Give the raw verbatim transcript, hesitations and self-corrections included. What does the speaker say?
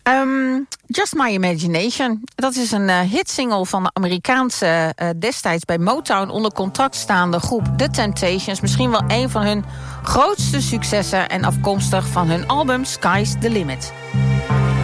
Um, Just My Imagination. Dat is een uh, hitsingle van de Amerikaanse uh, destijds bij Motown onder contract staande groep The Temptations. Misschien wel een van hun grootste successen en afkomstig van hun album Sky's the Limit.